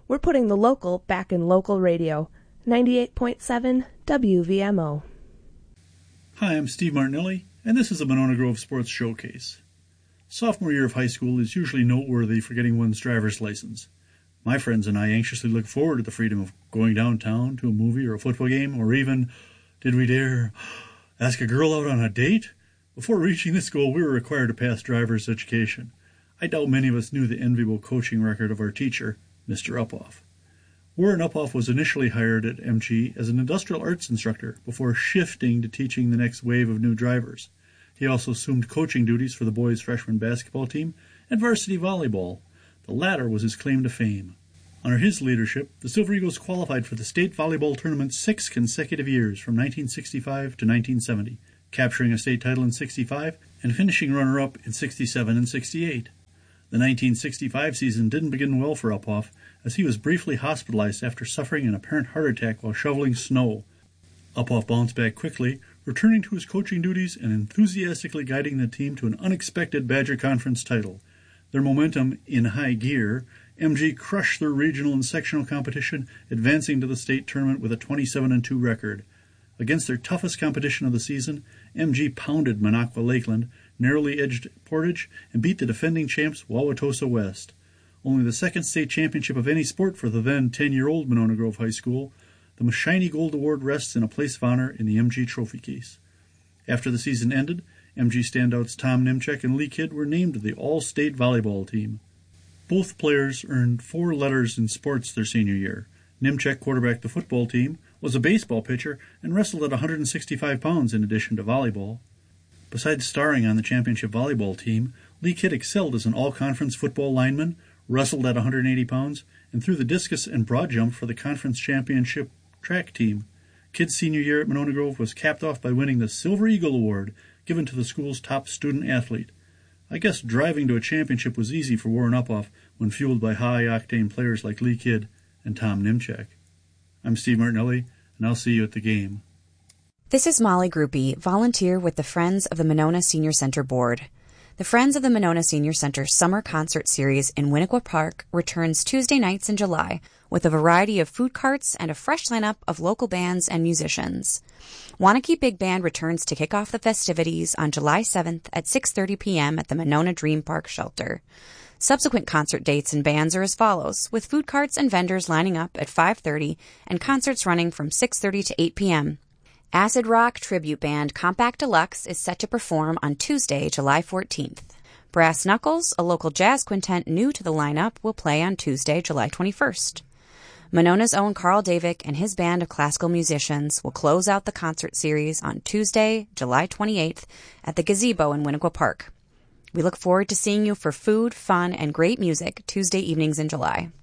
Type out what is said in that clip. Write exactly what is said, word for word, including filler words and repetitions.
We're putting the local back in local radio. ninety-eight point seven W V M O. Hi, I'm Steve Martinelli, and this is the Monona Grove Sports Showcase. Sophomore year of high school is usually noteworthy for getting one's driver's license. My friends and I anxiously look forward to the freedom of going downtown to a movie or a football game, or even, did we dare, ask a girl out on a date? Before reaching this goal, we were required to pass driver's education. I doubt many of us knew the enviable coaching record of our teacher, Mister Uphoff. Warren Uphoff was initially hired at M G as an industrial arts instructor before shifting to teaching the next wave of new drivers. He also assumed coaching duties for the boys' freshman basketball team and varsity volleyball. The latter was his claim to fame. Under his leadership, the Silver Eagles qualified for the state volleyball tournament six consecutive years from nineteen sixty-five to nineteen seventy, capturing a state title in sixty-five and finishing runner-up in sixty-seven and sixty-eight. The nineteen sixty-five season didn't begin well for Uphoff, as he was briefly hospitalized after suffering an apparent heart attack while shoveling snow. Uphoff bounced back quickly, returning to his coaching duties and enthusiastically guiding the team to an unexpected Badger Conference title. Their momentum in high gear, M G crushed their regional and sectional competition, advancing to the state tournament with a twenty-seven and two record. Against their toughest competition of the season, M G pounded Minocqua Lakeland, narrowly edged Portage, and beat the defending champs Wauwatosa West. Only the second state championship of any sport for the then ten-year-old Monona Grove High School, the shiny gold award rests in a place of honor in the M G trophy case. After the season ended, M G standouts Tom Nimchek and Lee Kidd were named to the All-State Volleyball team. Both players earned four letters in sports their senior year. Nimchek quarterbacked the football team, was a baseball pitcher, and wrestled at one hundred sixty-five pounds in addition to volleyball. Besides starring on the championship volleyball team, Lee Kidd excelled as an all-conference football lineman, wrestled at one hundred eighty pounds, and threw the discus and broad jump for the conference championship track team. Kidd's senior year at Monona Grove was capped off by winning the Silver Eagle Award, given to the school's top student athlete. I guess driving to a championship was easy for Warren Uphoff when fueled by high-octane players like Lee Kidd and Tom Nimchek. I'm Steve Martinelli, and I'll see you at the game. This is Molly Groupie, volunteer with the Friends of the Monona Senior Center Board. The Friends of the Monona Senior Center Summer Concert Series in Winnequa Park returns Tuesday nights in July with a variety of food carts and a fresh lineup of local bands and musicians. Wanakee Big Band returns to kick off the festivities on July seventh at six thirty p.m. at the Monona Dream Park Shelter. Subsequent concert dates and bands are as follows, with food carts and vendors lining up at five thirty and concerts running from six thirty to eight p.m. Acid rock tribute band Compact Deluxe is set to perform on Tuesday, July fourteenth. Brass Knuckles, a local jazz quintet new to the lineup, will play on Tuesday, July twenty-first. Monona's own Carl Davick and his band of classical musicians will close out the concert series on Tuesday, July twenty-eighth at the Gazebo in Winnequa Park. We look forward to seeing you for food, fun, and great music Tuesday evenings in July.